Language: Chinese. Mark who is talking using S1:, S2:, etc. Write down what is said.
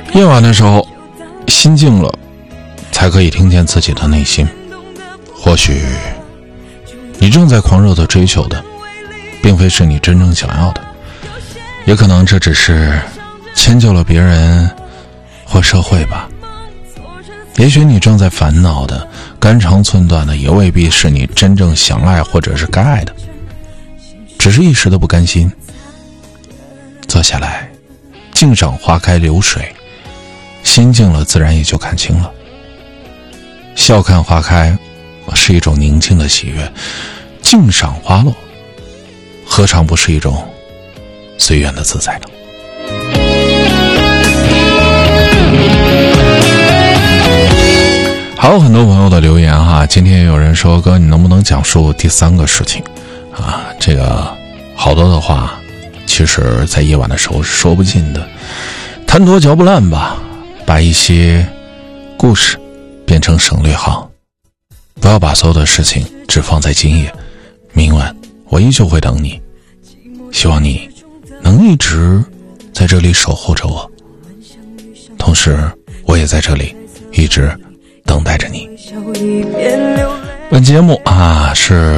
S1: 夜晚的时候，心静了，才可以听见自己的内心。或许你正在狂热地追求的，并非是你真正想要的，也可能这只是迁就了别人或社会吧。也许你正在烦恼的、肝肠寸断的，也未必是你真正想爱或者是该爱的，只是一时的不甘心。坐下来，静赏花开流水，心静了，自然也就看清了。笑看花开是一种宁静的喜悦，静赏花落何尝不是一种随缘的自在呢？还有很多朋友的留言哈，今天也有人说，哥你能不能讲述第三个事情啊？这个好多的话其实在夜晚的时候是说不尽的，贪多嚼不烂吧，把一些故事变成省略号，不要把所有的事情只放在今夜，明晚我依旧会等你，希望你能一直在这里守候着我，同时我也在这里一直等待着你。本节目是